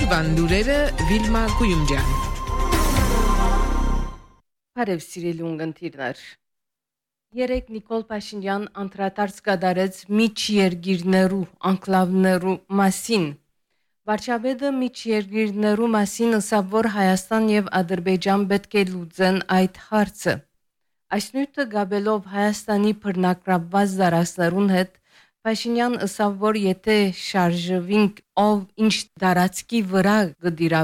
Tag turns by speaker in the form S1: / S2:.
S1: Օրվան լուրերը Վիլմա Գույումջյան։
S2: Բարև սիրելի ունգընտիրներ։ Երեք Նիկոլ Փաշինյան անդրադարձ կատարեց միջերգիրներու անկլավներու մասին։ Վարչապետը միջերգիրներու մասին ասավ, որ Հայաստան եւ Ադրբեջան պետք է լուծեն այդ հարցը։ Այս նույնը գաբելով Հայաստանի բռնակրաբված դարաշներուն հետ Փաշինյան ասավ, որ եթե շարժվինք ով ինչ դարածքի վրա գդիրա